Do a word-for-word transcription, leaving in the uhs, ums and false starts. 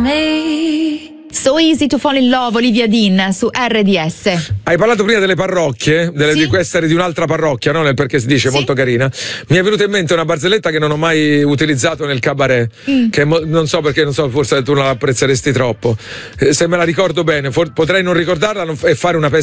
me. So Easy to Fall in Love, Olivia Dean su R D S. Hai parlato prima delle parrocchie, delle, Sì. di questa di un'altra parrocchia, no? Perché si dice Sì. molto carina. Mi è venuta in mente una barzelletta che non ho mai utilizzato nel cabaret, Mm. che mo- non so perché, non so, forse tu non la apprezzeresti troppo. Eh, se me la ricordo bene, for- potrei non ricordarla non f- e fare una